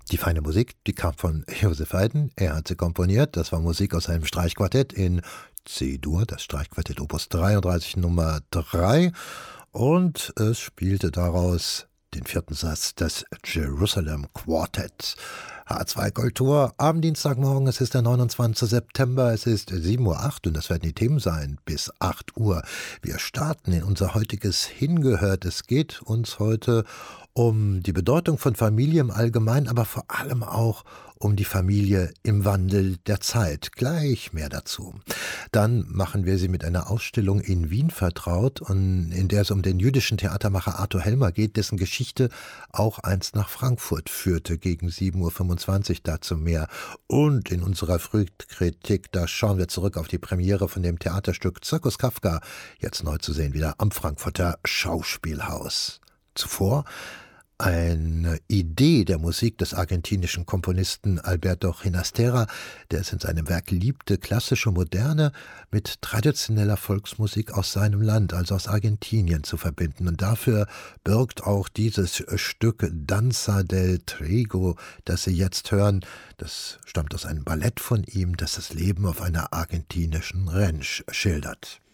Die feine Musik, die kam von Joseph Haydn. Er hat sie komponiert. Das war Musik aus einem Streichquartett in C-Dur, das Streichquartett Opus 33 Nummer 3. Und es spielte daraus den vierten Satz des Jerusalem Quartetts. H2 Kultur am Dienstagmorgen, es ist der 29. September, es ist 7:08 Uhr und das werden die Themen sein bis 8 Uhr. Wir starten in unser heutiges Hingehört. Es geht uns heute um die Bedeutung von Familie im Allgemeinen, aber vor allem auch um die Familie im Wandel der Zeit. Gleich mehr dazu. Dann machen wir sie mit einer Ausstellung in Wien vertraut, und in der es um den jüdischen Theatermacher Arthur Helmer geht, dessen Geschichte auch einst nach Frankfurt führte, gegen 7:25 Uhr, dazu mehr. Und in unserer Frühkritik, da schauen wir zurück auf die Premiere von dem Theaterstück Zirkus Kafka, jetzt neu zu sehen wieder am Frankfurter Schauspielhaus. Zuvor eine Idee der Musik des argentinischen Komponisten Alberto Ginastera, der es in seinem Werk liebte, klassische Moderne mit traditioneller Volksmusik aus seinem Land, also aus Argentinien, zu verbinden. Und dafür birgt auch dieses Stück Danza del Trigo, das Sie jetzt hören. Das stammt aus einem Ballett von ihm, das das Leben auf einer argentinischen Ranch schildert.